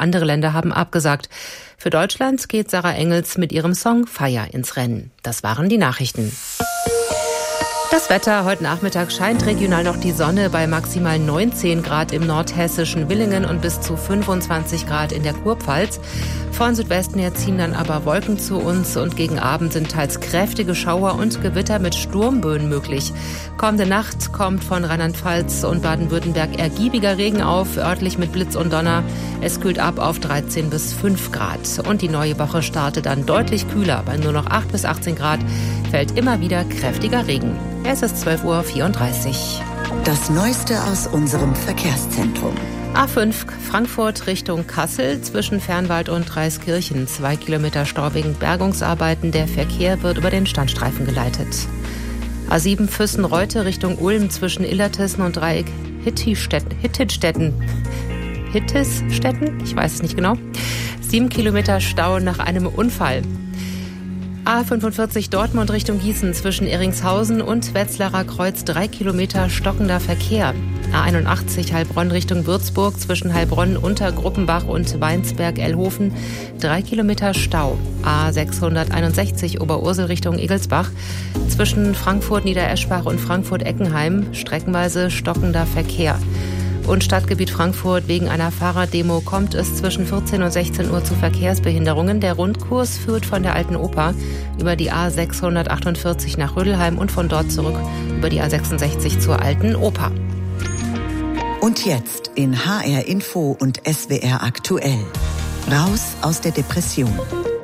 andere Länder haben abgesagt. Für Deutschland geht Sarah Engels mit ihrem Song Feier ins Rennen. Das waren die Nachrichten. Das Wetter: Heute Nachmittag scheint regional noch die Sonne bei maximal 19 Grad im nordhessischen Willingen und bis zu 25 Grad in der Kurpfalz. Von Südwesten her ziehen dann aber Wolken zu uns und gegen Abend sind teils kräftige Schauer und Gewitter mit Sturmböen möglich. Kommende Nacht kommt von Rheinland-Pfalz und Baden-Württemberg ergiebiger Regen auf, örtlich mit Blitz und Donner. Es kühlt ab auf 13 bis 5 Grad. Und die neue Woche startet dann deutlich kühler. Bei nur noch 8 bis 18 Grad fällt immer wieder kräftiger Regen. Es ist 12:34 Uhr. Das Neueste aus unserem Verkehrszentrum. A5 Frankfurt Richtung Kassel zwischen Fernwald und Dreiskirchen. 2 Kilometer Stau wegen Bergungsarbeiten. Der Verkehr wird über den Standstreifen geleitet. A7 Füssen-Reute Richtung Ulm zwischen Illertissen und Dreieck Hittistetten? Ich weiß es nicht genau. 7 Kilometer Stau nach einem Unfall. A45 Dortmund Richtung Gießen zwischen Eringshausen und Wetzlarer Kreuz 3 Kilometer stockender Verkehr. A81 Heilbronn Richtung Würzburg zwischen Heilbronn, Untergruppenbach und Weinsberg-Ellhofen 3 Kilometer Stau. A661 Oberursel Richtung Egelsbach zwischen Frankfurt-Niedereschbach und Frankfurt-Eckenheim streckenweise stockender Verkehr. Und Stadtgebiet Frankfurt: Wegen einer Fahrraddemo kommt es zwischen 14 und 16 Uhr zu Verkehrsbehinderungen. Der Rundkurs führt von der Alten Oper über die A648 nach Rödelheim und von dort zurück über die A66 zur Alten Oper. Und jetzt in HR Info und SWR aktuell. Raus aus der Depression.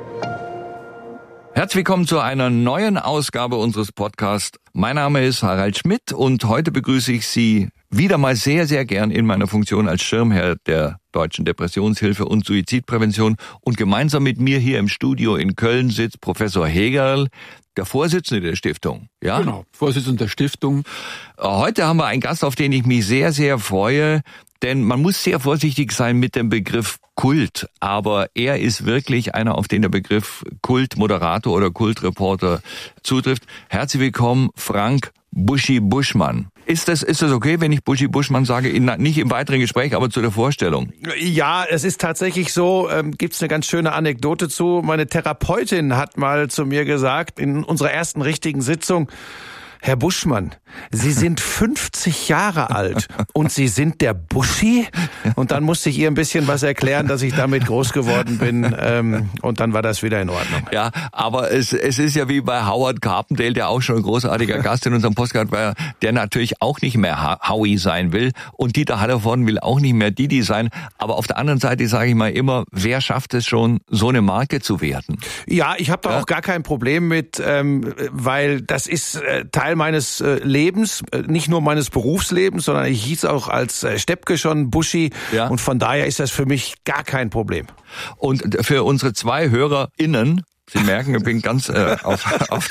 Herzlich willkommen zu einer neuen Ausgabe unseres Podcasts. Mein Name ist Harald Schmidt und heute begrüße ich Sie wieder mal sehr, sehr gern in meiner Funktion als Schirmherr der Deutschen Depressionshilfe und Suizidprävention. Und gemeinsam mit mir hier im Studio in Köln sitzt Professor Hegerl, der Vorsitzende der Stiftung. Ja? Genau, Vorsitzender der Stiftung. Heute haben wir einen Gast, auf den ich mich sehr, sehr freue. Denn man muss sehr vorsichtig sein mit dem Begriff Kult. Aber er ist wirklich einer, auf den der Begriff Kultmoderator oder Kultreporter zutrifft. Herzlich willkommen, Frank Buschi Buschmann. Ist das okay, wenn ich Buschi Buschmann sage? Nicht im weiteren Gespräch, aber zu der Vorstellung. Ja, es ist tatsächlich so. Gibt's eine ganz schöne Anekdote zu. Meine Therapeutin hat mal zu mir gesagt, in unserer ersten richtigen Sitzung: Herr Buschmann, Sie sind 50 Jahre alt und Sie sind der Buschi? Und dann musste ich ihr ein bisschen was erklären, dass ich damit groß geworden bin, und dann war das wieder in Ordnung. Ja, aber es ist ja wie bei Howard Carpendale, der auch schon ein großartiger Gast in unserem Podcast war, der natürlich auch nicht mehr Howie sein will, und Dieter Hallervorden will auch nicht mehr Didi sein. Aber auf der anderen Seite sage ich mal immer, wer schafft es schon, so eine Marke zu werden? Ja, ich habe da auch gar kein Problem mit, weil das ist Teil meines Lebens, nicht nur meines Berufslebens, sondern ich hieß auch als Steppke schon Buschi, ja. Und von daher ist das für mich gar kein Problem. Und für unsere 2 HörerInnen, Sie merken, ich bin ganz auf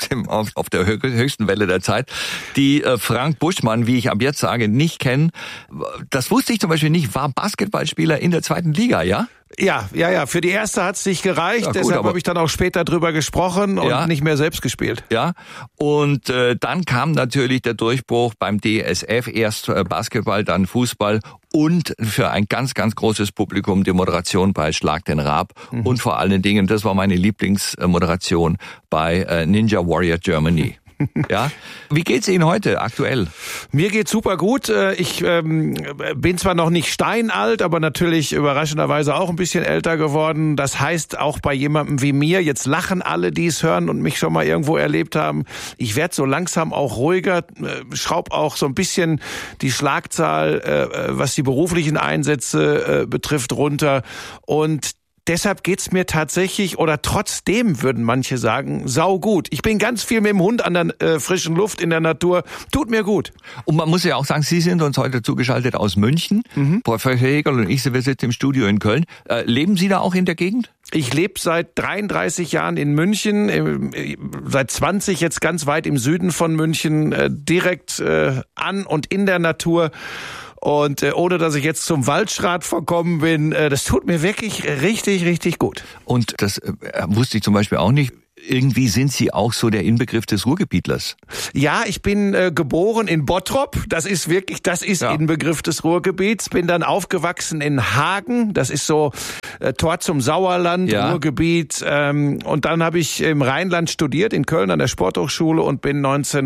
der höchsten Welle der Zeit, die Frank Buschmann, wie ich ab jetzt sage, nicht kennen. Das wusste ich zum Beispiel nicht, war Basketballspieler in der 2. Liga, ja? Ja. Für die erste hat's nicht gereicht. Ja, gut, deshalb habe ich dann auch später drüber gesprochen und nicht mehr selbst gespielt. Ja. Und dann kam natürlich der Durchbruch beim DSF. Erst Basketball, dann Fußball und für ein ganz, ganz großes Publikum die Moderation bei Schlag den Raab. Und vor allen Dingen, das war meine Lieblingsmoderation bei Ninja Warrior Germany. Ja. Wie geht's Ihnen heute aktuell? Mir geht's super gut. Ich bin zwar noch nicht steinalt, aber natürlich überraschenderweise auch ein bisschen älter geworden. Das heißt, auch bei jemandem wie mir, jetzt lachen alle, die es hören und mich schon mal irgendwo erlebt haben, ich werde so langsam auch ruhiger, schraub auch so ein bisschen die Schlagzahl, was die beruflichen Einsätze betrifft, runter. Und deshalb geht's mir tatsächlich, oder trotzdem würden manche sagen, saugut. Ich bin ganz viel mit dem Hund an der frischen Luft in der Natur. Tut mir gut. Und man muss ja auch sagen, Sie sind uns heute zugeschaltet aus München. Professor Hegerl und ich, wir sitzen im Studio in Köln. Leben Sie da auch in der Gegend? Ich lebe seit 33 Jahren in München, seit 20 jetzt ganz weit im Süden von München, direkt an und in der Natur. Und ohne dass ich jetzt zum Waldschrat verkommen bin, das tut mir wirklich richtig, richtig gut. Und das wusste ich zum Beispiel auch nicht. irgendwie sind Sie auch so der Inbegriff des Ruhrgebietlers. Ja, ich bin geboren in Bottrop. Das ist Inbegriff des Ruhrgebiets. Bin dann aufgewachsen in Hagen. Das ist so Tor zum Sauerland, Ruhrgebiet. Und dann habe ich im Rheinland studiert, in Köln an der Sporthochschule und bin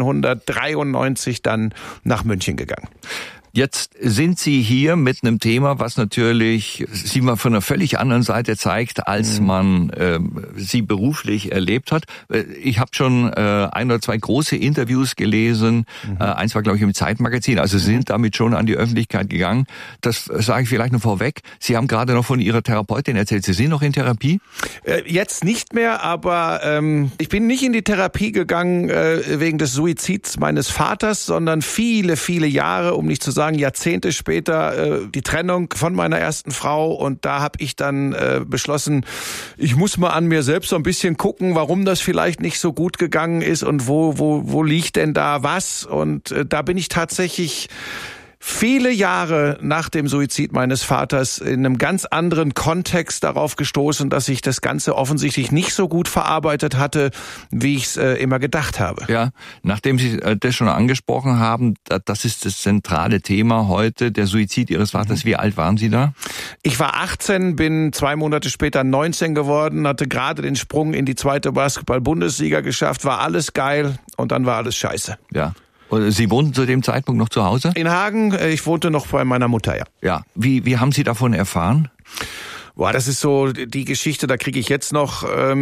1993 dann nach München gegangen. Jetzt sind Sie hier mit einem Thema, was natürlich Sie mal von einer völlig anderen Seite zeigt, als man Sie beruflich erlebt hat. Ich habe schon 1 oder 2 große Interviews gelesen. Eins war, glaube ich, im Zeitmagazin. Also Sie sind damit schon an die Öffentlichkeit gegangen. Das sage ich vielleicht noch vorweg. Sie haben gerade noch von Ihrer Therapeutin erzählt. Sie sind noch in Therapie? Jetzt nicht mehr, aber ich bin nicht in die Therapie gegangen wegen des Suizids meines Vaters, sondern viele, viele Jahre, um nicht zu sagen Jahrzehnte später, die Trennung von meiner ersten Frau. Und da habe ich dann beschlossen, ich muss mal an mir selbst so ein bisschen gucken, warum das vielleicht nicht so gut gegangen ist und wo liegt denn da was. Und da bin ich tatsächlich viele Jahre nach dem Suizid meines Vaters in einem ganz anderen Kontext darauf gestoßen, dass ich das Ganze offensichtlich nicht so gut verarbeitet hatte, wie ich es immer gedacht habe. Ja, nachdem Sie das schon angesprochen haben, das ist das zentrale Thema heute, der Suizid Ihres Vaters. Wie alt waren Sie da? Ich war 18, bin 2 Monate später 19 geworden, hatte gerade den Sprung in die 2. Basketball-Bundesliga geschafft, war alles geil und dann war alles scheiße. Ja. Und Sie wohnten zu dem Zeitpunkt noch zu Hause? In Hagen. Ich wohnte noch bei meiner Mutter, ja. Ja. Wie haben Sie davon erfahren? Boah, das ist so die Geschichte, da kriege ich jetzt noch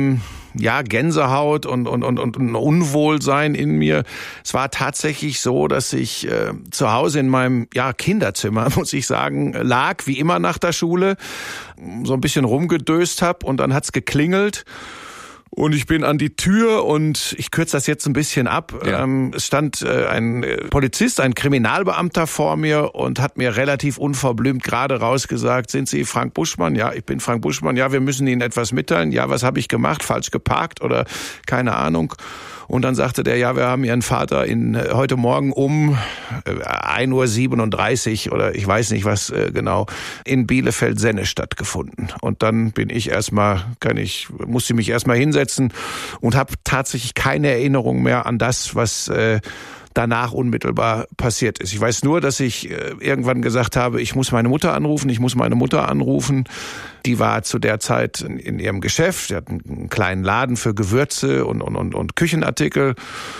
Gänsehaut und ein Unwohlsein in mir. Es war tatsächlich so, dass ich zu Hause in meinem Kinderzimmer, muss ich sagen, lag, wie immer nach der Schule, so ein bisschen rumgedöst habe und dann hat's geklingelt. Und ich bin an die Tür und ich kürze das jetzt ein bisschen ab. Ja. Es stand ein Polizist, ein Kriminalbeamter vor mir und hat mir relativ unverblümt gerade rausgesagt, sind Sie Frank Buschmann? Ja, ich bin Frank Buschmann. Ja, wir müssen Ihnen etwas mitteilen. Ja, was habe ich gemacht? Falsch geparkt oder keine Ahnung. Und dann sagte der, ja, wir haben Ihren Vater heute Morgen um 1:37 Uhr oder ich weiß nicht was genau, in Bielefeld-Sennestadt gefunden. Und dann bin ich musste mich erstmal hinsetzen und habe tatsächlich keine Erinnerung mehr an das, was danach unmittelbar passiert ist. Ich weiß nur, dass ich irgendwann gesagt habe, ich muss meine Mutter anrufen. Die war zu der Zeit in ihrem Geschäft. Die hat einen kleinen Laden für Gewürze und Küchenartikel.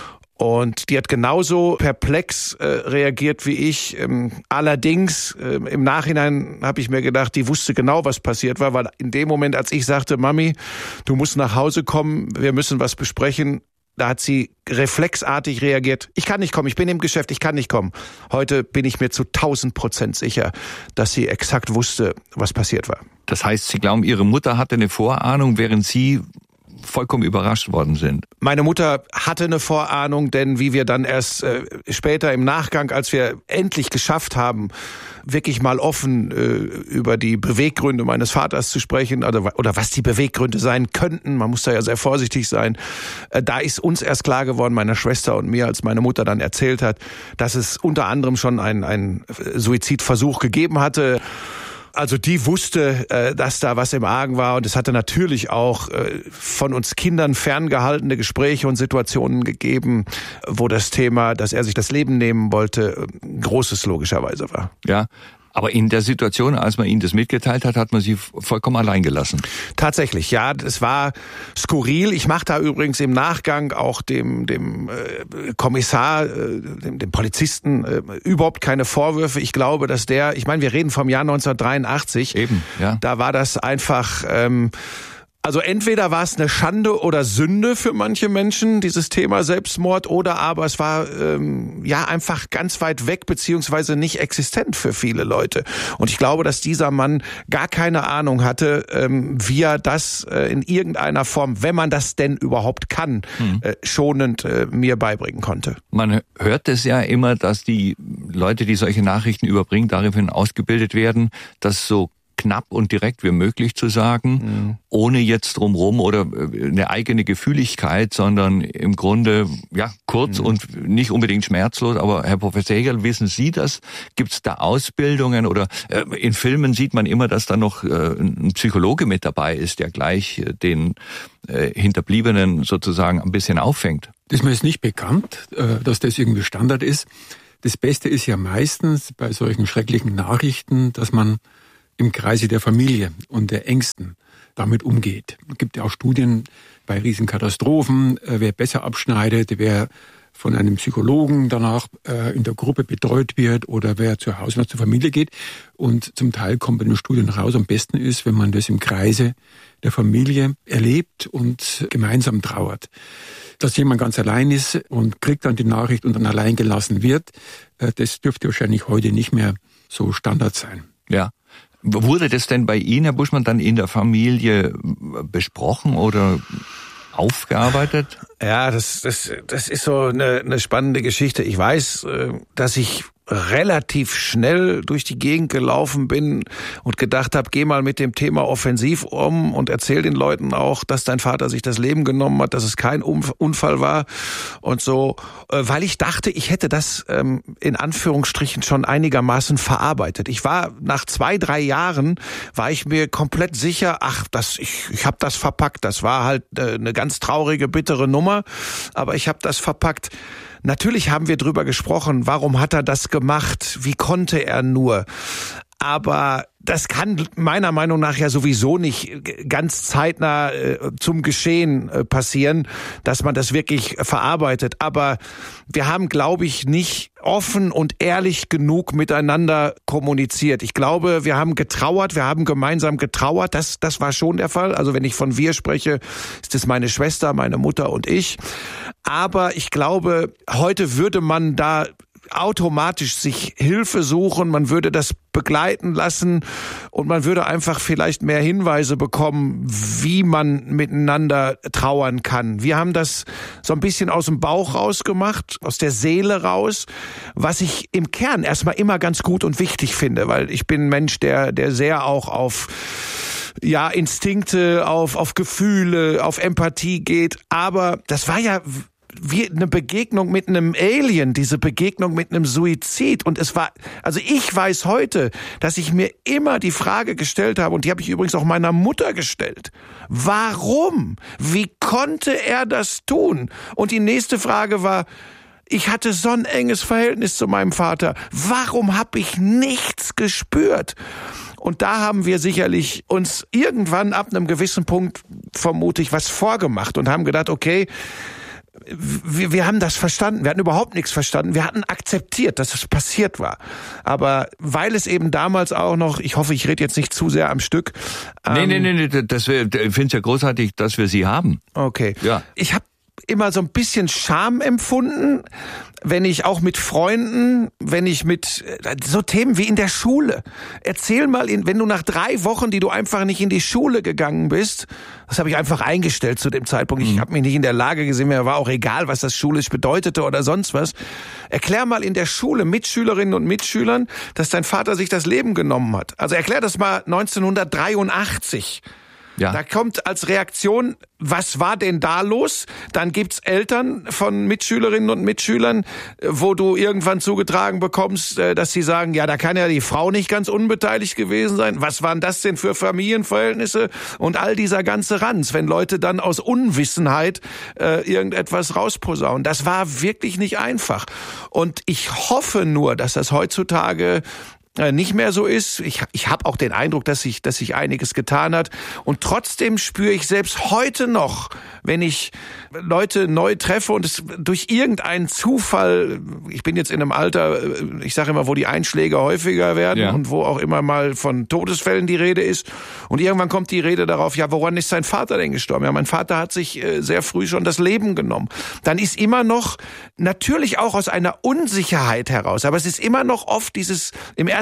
Und die hat genauso perplex reagiert wie ich. Allerdings, im Nachhinein habe ich mir gedacht, die wusste genau, was passiert war, weil in dem Moment, als ich sagte, Mami, du musst nach Hause kommen, wir müssen was besprechen, da hat sie reflexartig reagiert. Ich kann nicht kommen, ich bin im Geschäft, ich kann nicht kommen. Heute bin ich mir zu 1000% sicher, dass sie exakt wusste, was passiert war. Das heißt, Sie glauben, Ihre Mutter hatte eine Vorahnung, während Sie vollkommen überrascht worden sind? Meine Mutter hatte eine Vorahnung, denn wie wir dann erst später im Nachgang, als wir endlich geschafft haben, wirklich mal offen über die Beweggründe meines Vaters zu sprechen oder was die Beweggründe sein könnten, man muss da ja sehr vorsichtig sein, da ist uns erst klar geworden, meiner Schwester und mir, als meine Mutter dann erzählt hat, dass es unter anderem schon einen Suizidversuch gegeben hatte. Also die wusste, dass da was im Argen war und es hatte natürlich auch von uns Kindern ferngehaltene Gespräche und Situationen gegeben, wo das Thema, dass er sich das Leben nehmen wollte, großes logischerweise war. Ja. Aber in der Situation, als man Ihnen das mitgeteilt hat, hat man Sie vollkommen allein gelassen. Tatsächlich, ja, es war skurril. Ich mache da übrigens im Nachgang auch dem Kommissar, dem Polizisten überhaupt keine Vorwürfe. Ich glaube, dass wir reden vom Jahr 1983. Eben, ja. Da war das einfach... Also entweder war es eine Schande oder Sünde für manche Menschen, dieses Thema Selbstmord, oder aber es war einfach ganz weit weg beziehungsweise nicht existent für viele Leute. Und ich glaube, dass dieser Mann gar keine Ahnung hatte, wie er das in irgendeiner Form, wenn man das denn überhaupt kann, schonend mir beibringen konnte. Man hört es ja immer, dass die Leute, die solche Nachrichten überbringen, daraufhin ausgebildet werden, dass so knapp und direkt wie möglich zu sagen, ohne jetzt drumherum oder eine eigene Gefühligkeit, sondern im Grunde kurz und nicht unbedingt schmerzlos. Aber Herr Professor Hegel, wissen Sie das? Gibt es da Ausbildungen oder in Filmen sieht man immer, dass da noch ein Psychologe mit dabei ist, der gleich den Hinterbliebenen sozusagen ein bisschen auffängt? Das ist mir jetzt nicht bekannt, dass das irgendwie Standard ist. Das Beste ist ja meistens bei solchen schrecklichen Nachrichten, dass man im Kreise der Familie und der Ängsten damit umgeht. Es gibt ja auch Studien bei Riesenkatastrophen, wer besser abschneidet, wer von einem Psychologen danach in der Gruppe betreut wird oder wer zu Hause noch zur Familie geht. Und zum Teil kommt bei den Studien raus, am besten ist, wenn man das im Kreise der Familie erlebt und gemeinsam trauert. Dass jemand ganz allein ist und kriegt dann die Nachricht und dann allein gelassen wird, das dürfte wahrscheinlich heute nicht mehr so Standard sein. Ja. Wurde das denn bei Ihnen, Herr Buschmann, dann in der Familie besprochen oder aufgearbeitet? Ja, das ist so eine spannende Geschichte. Ich weiß, dass ich relativ schnell durch die Gegend gelaufen bin und gedacht habe, geh mal mit dem Thema offensiv um und erzähl den Leuten auch, dass dein Vater sich das Leben genommen hat, dass es kein Unfall war und so, weil ich dachte, ich hätte das in Anführungsstrichen schon einigermaßen verarbeitet. Ich war nach 2-3 Jahren, war ich mir komplett sicher, ich habe das verpackt. Das war halt eine ganz traurige, bittere Nummer, aber ich habe das verpackt. Natürlich haben wir drüber gesprochen, warum hat er das gemacht, wie konnte er nur, aber das kann meiner Meinung nach ja sowieso nicht ganz zeitnah zum Geschehen passieren, dass man das wirklich verarbeitet. Aber wir haben, glaube ich, nicht offen und ehrlich genug miteinander kommuniziert. Ich glaube, wir haben getrauert, wir haben gemeinsam getrauert. Das war schon der Fall. Also wenn ich von wir spreche, ist es meine Schwester, meine Mutter und ich. Aber ich glaube, heute würde man da automatisch sich Hilfe suchen, man würde das begleiten lassen und man würde einfach vielleicht mehr Hinweise bekommen, wie man miteinander trauern kann. Wir haben das so ein bisschen aus dem Bauch rausgemacht, aus der Seele raus, was ich im Kern erstmal immer ganz gut und wichtig finde, weil ich bin ein Mensch, der sehr auch auf Instinkte, auf Gefühle, auf Empathie geht, aber das war ja wie eine Begegnung mit einem Alien, diese Begegnung mit einem Suizid. Und ich weiß heute, dass ich mir immer die Frage gestellt habe, und die habe ich übrigens auch meiner Mutter gestellt. Warum? Wie konnte er das tun? Und die nächste Frage war, ich hatte so ein enges Verhältnis zu meinem Vater. Warum habe ich nichts gespürt? Und da haben wir sicherlich uns irgendwann ab einem gewissen Punkt, vermute ich, was vorgemacht und haben gedacht, okay, wir haben das verstanden, wir hatten überhaupt nichts verstanden, wir hatten akzeptiert, dass es passiert war. Aber weil es eben damals auch noch, ich hoffe, ich rede jetzt nicht zu sehr am Stück. Nee, ich finde es ja großartig, dass wir Sie haben. Okay. Ja. Ich habe immer so ein bisschen Scham empfunden, wenn ich auch mit Freunden, wenn ich mit so Themen wie in der Schule. Erzähl mal, wenn du nach 3 Wochen, die du einfach nicht in die Schule gegangen bist, das habe ich einfach eingestellt zu dem Zeitpunkt. Ich habe mich nicht in der Lage gesehen, mir war auch egal, was das schulisch bedeutete oder sonst was. Erklär mal in der Schule Mitschülerinnen und Mitschülern, dass dein Vater sich das Leben genommen hat. Also erklär das mal 1983. Ja. Da kommt als Reaktion, was war denn da los? Dann gibt's Eltern von Mitschülerinnen und Mitschülern, wo du irgendwann zugetragen bekommst, dass sie sagen, ja, da kann ja die Frau nicht ganz unbeteiligt gewesen sein. Was waren das denn für Familienverhältnisse? Und all dieser ganze Ranz, wenn Leute dann aus Unwissenheit irgendetwas rausposaunen. Das war wirklich nicht einfach. Und ich hoffe nur, dass das heutzutage nicht mehr so ist. Ich habe auch den Eindruck, dass sich einiges getan hat. Und trotzdem spüre ich selbst heute noch, wenn ich Leute neu treffe und es durch irgendeinen Zufall, ich bin jetzt in einem Alter, ich sage immer, wo die Einschläge häufiger werden und wo auch immer mal von Todesfällen die Rede ist. Und irgendwann kommt die Rede darauf, ja, woran ist sein Vater denn gestorben? Ja, mein Vater hat sich sehr früh schon das Leben genommen. Dann ist immer noch, natürlich auch aus einer Unsicherheit heraus, aber es ist immer noch oft dieses, im ersten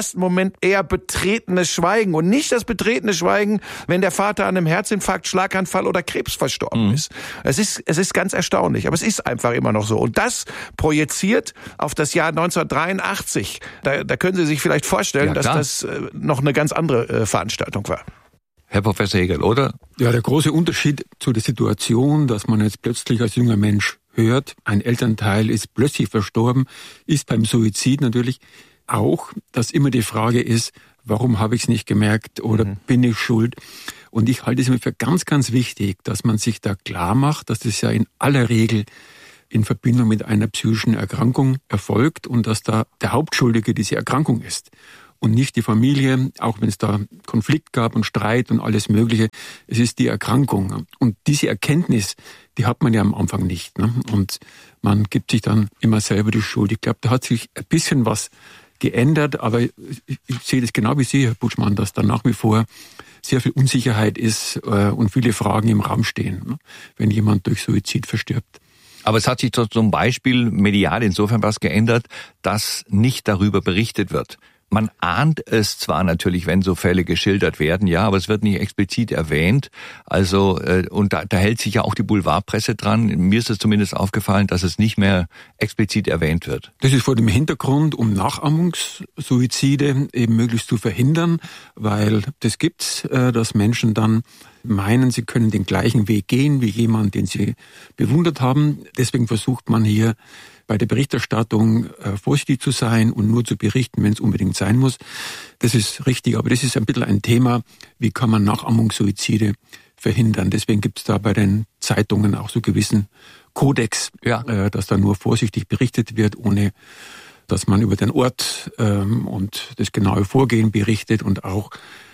ersten Moment eher betretenes Schweigen und nicht das betretene Schweigen, wenn der Vater an einem Herzinfarkt, Schlaganfall oder Krebs verstorben ist. Es ist ganz erstaunlich, aber es ist einfach immer noch so. Und das projiziert auf das Jahr 1983. Da können Sie sich vielleicht vorstellen, dass das noch eine ganz andere Veranstaltung war. Herr Professor Hegel, oder? Ja, der große Unterschied zu der Situation, dass man jetzt plötzlich als junger Mensch hört, ein Elternteil ist plötzlich verstorben, ist beim Suizid natürlich auch, dass immer die Frage ist, warum habe ich es nicht gemerkt oder bin ich schuld? Und ich halte es immer für ganz, ganz wichtig, dass man sich da klar macht, dass das ja in aller Regel in Verbindung mit einer psychischen Erkrankung erfolgt und dass da der Hauptschuldige diese Erkrankung ist. Und nicht die Familie, auch wenn es da Konflikt gab und Streit und alles Mögliche. Es ist die Erkrankung. Und diese Erkenntnis, die hat man ja am Anfang nicht. Ne? Und man gibt sich dann immer selber die Schuld. Ich glaube, da hat sich ein bisschen was geändert, aber ich sehe das genau wie Sie, Herr Buschmann, dass da nach wie vor sehr viel Unsicherheit ist und viele Fragen im Raum stehen, ne? Wenn jemand durch Suizid verstirbt. Aber es hat sich zum Beispiel medial insofern was geändert, dass nicht darüber berichtet wird. Man ahnt es zwar natürlich, wenn so Fälle geschildert werden, ja, aber es wird nicht explizit erwähnt. Also und da hält sich ja auch die Boulevardpresse dran. Mir ist es zumindest aufgefallen, dass es nicht mehr explizit erwähnt wird. Das ist vor dem Hintergrund, um Nachahmungssuizide eben möglichst zu verhindern, weil das gibt's, dass Menschen dann meinen, sie können den gleichen Weg gehen wie jemand, den sie bewundert haben. Deswegen versucht man hier bei der Berichterstattung vorsichtig zu sein und nur zu berichten, wenn es unbedingt sein muss. Das ist richtig, aber das ist ein bisschen ein Thema, wie kann man Nachahmungssuizide verhindern. Deswegen gibt es da bei den Zeitungen auch so gewissen Kodex, dass da nur vorsichtig berichtet wird, ohne dass man über den Ort und das genaue Vorgehen berichtet und auch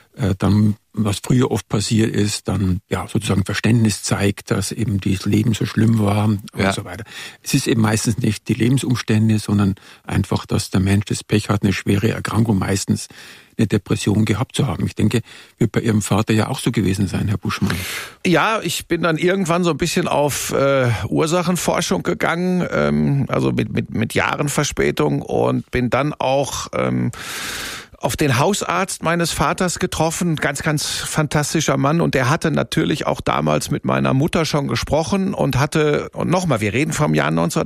dann, was früher oft passiert ist, dann sozusagen Verständnis zeigt, dass eben das Leben so schlimm war und so weiter. Es ist eben meistens nicht die Lebensumstände, sondern einfach, dass der Mensch das Pech hat, eine schwere Erkrankung, meistens eine Depression gehabt zu haben. Ich denke, wird bei Ihrem Vater ja auch so gewesen sein, Herr Buschmann. Ja, ich bin dann irgendwann so ein bisschen auf Ursachenforschung gegangen, also mit Jahren Verspätung und bin dann auch auf den Hausarzt meines Vaters getroffen, ganz, ganz fantastischer Mann und der hatte natürlich auch damals mit meiner Mutter schon gesprochen und nochmal, wir reden vom Jahr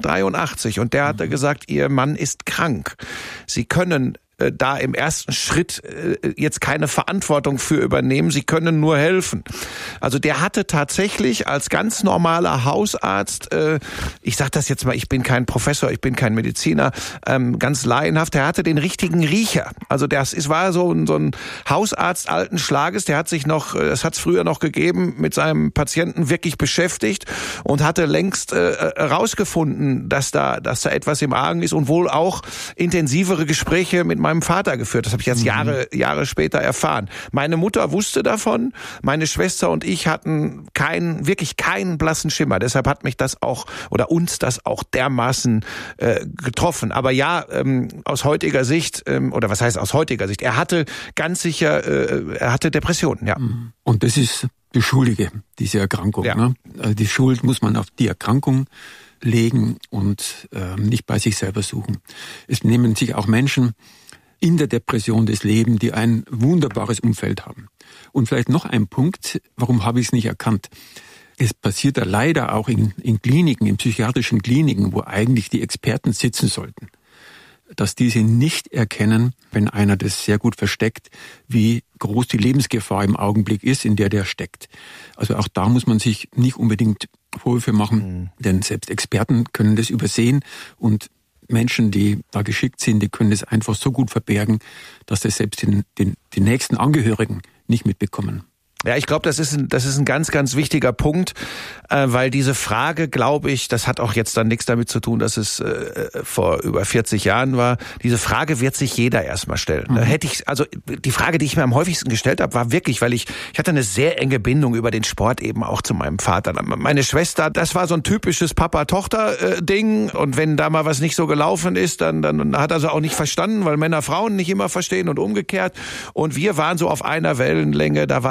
1983 und der hatte gesagt, Ihr Mann ist krank. Sie können da im ersten Schritt jetzt keine Verantwortung für übernehmen. Sie können nur helfen. Also der hatte tatsächlich als ganz normaler Hausarzt, ich sage das jetzt mal, ich bin kein Professor, ich bin kein Mediziner, ganz laienhaft, der hatte den richtigen Riecher. Also war so ein Hausarzt alten Schlages, der hat sich noch, das hat es früher noch gegeben, mit seinem Patienten wirklich beschäftigt und hatte längst rausgefunden, dass da etwas im Argen ist und wohl auch intensivere Gespräche mit meinem Vater geführt. Das habe ich jetzt Jahre später erfahren. Meine Mutter wusste davon, meine Schwester und ich hatten wirklich keinen blassen Schimmer. Deshalb hat mich das auch, oder uns das auch dermaßen getroffen. Aber aus heutiger Sicht, oder was heißt aus heutiger Sicht, er hatte ganz sicher, er hatte Depressionen, ja. Und das ist die Schuldige, diese Erkrankung. Ja. Ne? Also die Schuld muss man auf die Erkrankung legen und nicht bei sich selber suchen. Es nehmen sich auch Menschen in der Depression des Lebens, die ein wunderbares Umfeld haben. Und vielleicht noch ein Punkt, warum habe ich es nicht erkannt? Es passiert da leider auch in Kliniken, in psychiatrischen Kliniken, wo eigentlich die Experten sitzen sollten, dass diese nicht erkennen, wenn einer das sehr gut versteckt, wie groß die Lebensgefahr im Augenblick ist, in der steckt. Also auch da muss man sich nicht unbedingt Vorwürfe machen, denn selbst Experten können das übersehen und Menschen, die da geschickt sind, die können das einfach so gut verbergen, dass das selbst die nächsten Angehörigen nicht mitbekommen. Ja, ich glaube, das ist ein ganz, ganz wichtiger Punkt, weil diese Frage, glaube ich, das hat auch jetzt dann nichts damit zu tun, dass es vor über 40 Jahren war. Diese Frage wird sich jeder erstmal stellen. Die Frage, die ich mir am häufigsten gestellt habe, war wirklich, weil ich hatte eine sehr enge Bindung über den Sport eben auch zu meinem Vater. Meine Schwester, das war so ein typisches Papa-Tochter-Ding und wenn da mal was nicht so gelaufen ist, dann hat er sie auch nicht verstanden, weil Männer Frauen nicht immer verstehen und umgekehrt. Und wir waren so auf einer Wellenlänge, da war Sport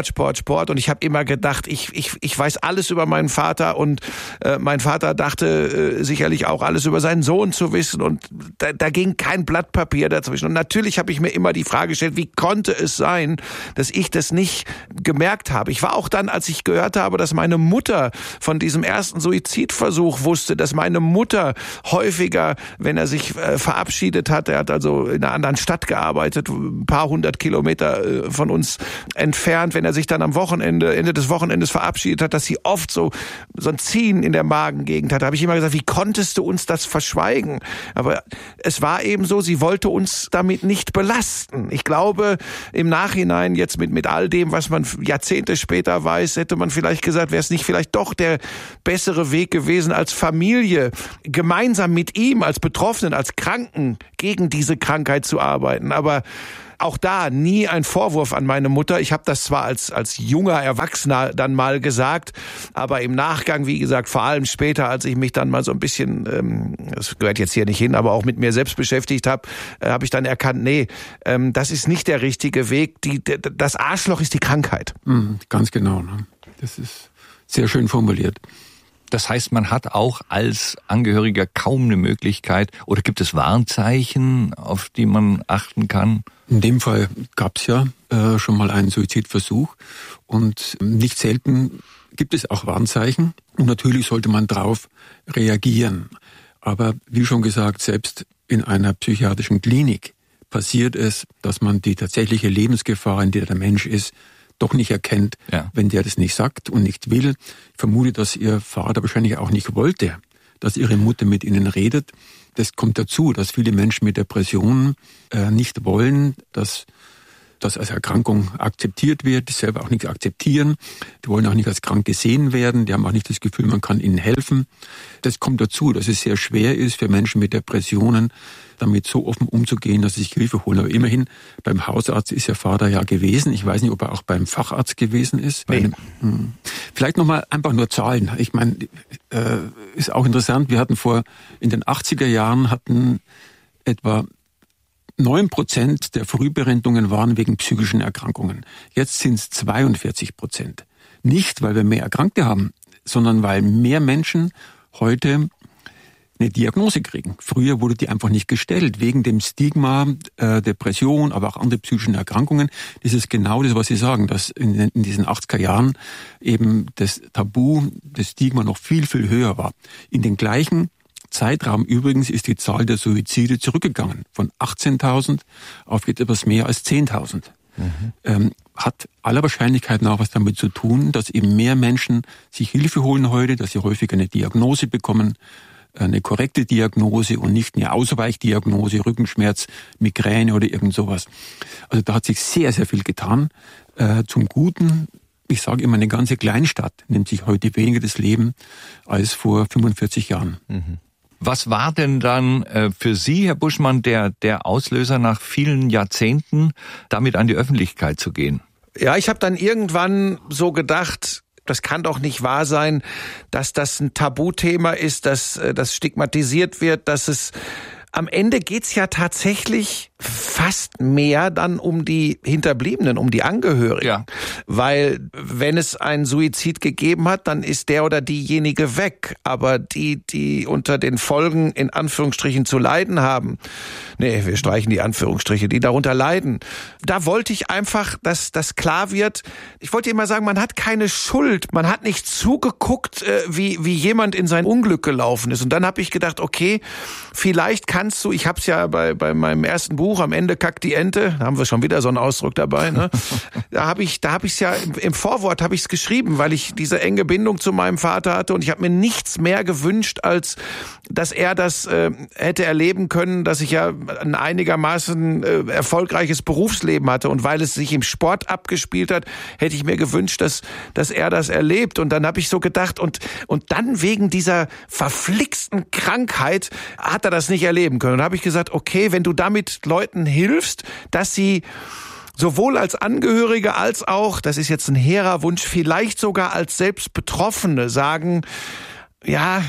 Sport. Und ich habe immer gedacht, ich weiß alles über meinen Vater und mein Vater dachte sicherlich auch alles über seinen Sohn zu wissen. Und da ging kein Blatt Papier dazwischen. Und natürlich habe ich mir immer die Frage gestellt, wie konnte es sein, dass ich das nicht gemerkt habe. Ich war auch dann, als ich gehört habe, dass meine Mutter von diesem ersten Suizidversuch wusste, dass meine Mutter häufiger, wenn er sich verabschiedet hat, er hat also in einer anderen Stadt gearbeitet, ein paar 100 Kilometer von uns entfernt, wenn er sich dann am Ende des Wochenendes verabschiedet hat, dass sie oft so ein Ziehen in der Magengegend hatte. Da habe ich immer gesagt, wie konntest du uns das verschweigen? Aber es war eben so, sie wollte uns damit nicht belasten. Ich glaube, im Nachhinein jetzt mit all dem, was man Jahrzehnte später weiß, hätte man vielleicht gesagt, wäre es nicht vielleicht doch der bessere Weg gewesen, als Familie gemeinsam mit ihm, als Betroffenen, als Kranken gegen diese Krankheit zu arbeiten. Aber auch da nie ein Vorwurf an meine Mutter. Ich habe das zwar als junger Erwachsener dann mal gesagt, aber im Nachgang, wie gesagt, vor allem später, als ich mich dann mal so ein bisschen, das gehört jetzt hier nicht hin, aber auch mit mir selbst beschäftigt habe, habe ich dann erkannt, nee, das ist nicht der richtige Weg. Das Arschloch ist die Krankheit. Ganz genau. Ne? Das ist sehr schön formuliert. Das heißt, man hat auch als Angehöriger kaum eine Möglichkeit, oder gibt es Warnzeichen, auf die man achten kann? In dem Fall gab es ja schon mal einen Suizidversuch und nicht selten gibt es auch Warnzeichen und natürlich sollte man drauf reagieren. Aber wie schon gesagt, selbst in einer psychiatrischen Klinik passiert es, dass man die tatsächliche Lebensgefahr, in der der Mensch ist, doch nicht erkennt, wenn der das nicht sagt und nicht will. Ich vermute, dass ihr Vater wahrscheinlich auch nicht wollte, dass ihre Mutter mit ihnen redet. Das kommt dazu, dass viele Menschen mit Depressionen nicht wollen, dass das als Erkrankung akzeptiert wird, die selber auch nicht akzeptieren. Die wollen auch nicht als krank gesehen werden, die haben auch nicht das Gefühl, man kann ihnen helfen. Das kommt dazu, dass es sehr schwer ist für Menschen mit Depressionen, damit so offen umzugehen, dass sie sich Hilfe holen. Aber immerhin, beim Hausarzt ist Ihr Vater ja gewesen. Ich weiß nicht, ob er auch beim Facharzt gewesen ist. Nee. Vielleicht nochmal einfach nur Zahlen. Ich meine, ist auch interessant. Wir hatten in den 80er Jahren etwa 9% der Frühberentungen waren wegen psychischen Erkrankungen. Jetzt sind es 42%. Nicht, weil wir mehr Erkrankte haben, sondern weil mehr Menschen heute eine Diagnose kriegen. Früher wurde die einfach nicht gestellt, wegen dem Stigma, Depression, aber auch andere psychischen Erkrankungen. Das ist genau das, was Sie sagen, dass in diesen 80er Jahren eben das Tabu, das Stigma noch viel, viel höher war. In den gleichen Zeitraum übrigens ist die Zahl der Suizide zurückgegangen. Von 18.000 auf jetzt etwas mehr als 10.000. Hat aller Wahrscheinlichkeit nach was damit zu tun, dass eben mehr Menschen sich Hilfe holen heute, dass sie häufiger eine Diagnose bekommen, eine korrekte Diagnose und nicht eine Ausweichdiagnose, Rückenschmerz, Migräne oder irgend sowas. Also da hat sich sehr, sehr viel getan. Zum Guten, ich sage immer, eine ganze Kleinstadt nimmt sich heute weniger das Leben als vor 45 Jahren. Was war denn dann für Sie, Herr Buschmann, der Auslöser nach vielen Jahrzehnten, damit an die Öffentlichkeit zu gehen? Ja, ich habe dann irgendwann so gedacht, das kann doch nicht wahr sein, dass das ein Tabuthema ist, dass das stigmatisiert wird, dass es am Ende geht's ja tatsächlich fast mehr dann um die Hinterbliebenen, um die Angehörigen. Ja. Weil wenn es einen Suizid gegeben hat, dann ist der oder diejenige weg. Aber die unter den Folgen in Anführungsstrichen zu leiden haben, nee, wir streichen die Anführungsstriche, die darunter leiden, da wollte ich einfach, dass das klar wird. Ich wollte immer sagen, man hat keine Schuld. Man hat nicht zugeguckt, wie jemand in sein Unglück gelaufen ist. Und dann habe ich gedacht, okay, vielleicht kannst du, ich habe es ja bei meinem ersten Buch, am Ende kackt die Ente, da haben wir schon wieder so einen Ausdruck dabei, ne? Da habe ich's ja im Vorwort habe ich's geschrieben, weil ich diese enge Bindung zu meinem Vater hatte und ich habe mir nichts mehr gewünscht, als dass er das hätte erleben können, dass ich ja ein einigermaßen erfolgreiches Berufsleben hatte und weil es sich im Sport abgespielt hat, hätte ich mir gewünscht, dass er das erlebt und dann habe ich so gedacht und dann wegen dieser verflixten Krankheit hat er das nicht erleben können und da habe ich gesagt, okay, wenn du damit Leuten hilfst, dass sie sowohl als Angehörige als auch, das ist jetzt ein hehrer Wunsch, vielleicht sogar als selbst Betroffene sagen, ja,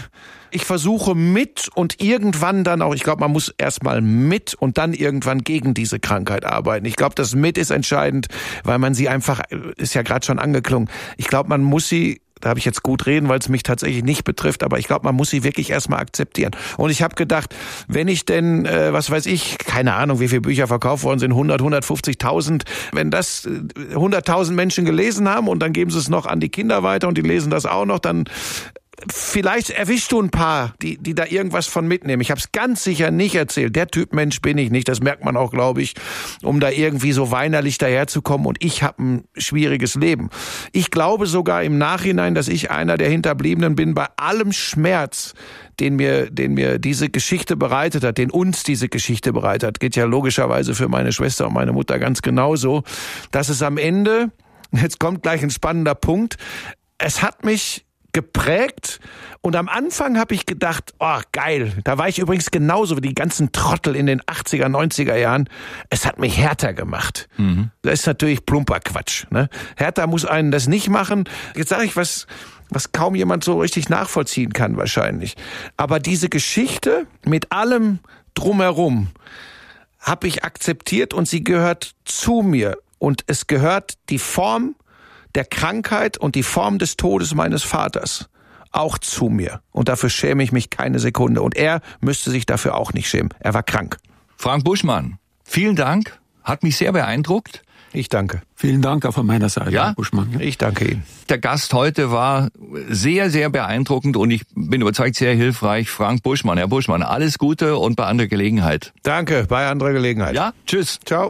Ich versuche mit und irgendwann dann auch, ich glaube, man muss erstmal mit und dann irgendwann gegen diese Krankheit arbeiten. Ich glaube, das mit ist entscheidend, weil man sie einfach, ist ja gerade schon angeklungen, ich glaube, man muss sie, da habe ich jetzt gut reden, weil es mich tatsächlich nicht betrifft, aber ich glaube, man muss sie wirklich erstmal akzeptieren. Und ich habe gedacht, wenn ich denn, was weiß ich, keine Ahnung, wie viele Bücher verkauft worden sind, 100, 150.000, wenn das 100.000 Menschen gelesen haben und dann geben sie es noch an die Kinder weiter und die lesen das auch noch, dann vielleicht erwischst du ein paar, die da irgendwas von mitnehmen. Ich habe es ganz sicher nicht erzählt. Der Typ Mensch bin ich nicht. Das merkt man auch, glaube ich, um da irgendwie so weinerlich daherzukommen. Und ich habe ein schwieriges Leben. Ich glaube sogar im Nachhinein, dass ich einer der Hinterbliebenen bin, bei allem Schmerz, den mir diese Geschichte bereitet hat, den uns diese Geschichte bereitet hat. Geht ja logischerweise für meine Schwester und meine Mutter ganz genauso, dass es am Ende, jetzt kommt gleich ein spannender Punkt, es hat mich geprägt und am Anfang habe ich gedacht, oh geil, da war ich übrigens genauso wie die ganzen Trottel in den 80er, 90er Jahren, es hat mich härter gemacht. Das ist natürlich plumper Quatsch. Ne? Härter muss einen das nicht machen. Jetzt sage ich was kaum jemand so richtig nachvollziehen kann wahrscheinlich. Aber diese Geschichte mit allem drumherum habe ich akzeptiert und sie gehört zu mir und es gehört die Form der Krankheit und die Form des Todes meines Vaters auch zu mir. Und dafür schäme ich mich keine Sekunde. Und er müsste sich dafür auch nicht schämen. Er war krank. Frank Buschmann, vielen Dank. Hat mich sehr beeindruckt. Ich danke. Vielen Dank auch von meiner Seite, ja? Herr Buschmann. Ja. Ich danke Ihnen. Der Gast heute war sehr, sehr beeindruckend und ich bin überzeugt sehr hilfreich. Frank Buschmann. Herr Buschmann, alles Gute und bei anderer Gelegenheit. Danke, bei anderer Gelegenheit. Ja, tschüss. Ciao.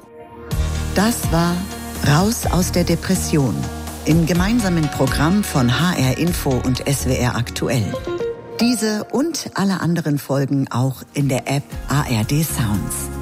Das war Raus aus der Depression im gemeinsamen Programm von HR Info und SWR Aktuell. Diese und alle anderen Folgen auch in der App ARD Sounds.